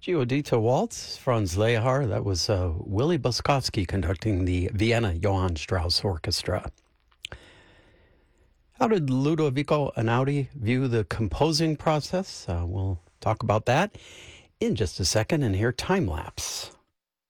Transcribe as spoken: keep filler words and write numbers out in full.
Giudito Waltz, Franz Lehar. That was uh, Willie Boskovsky conducting the Vienna Johann Strauss Orchestra. How did Ludovico Einaudi view the composing process? Uh, we'll talk about that in just a second, and here time lapse.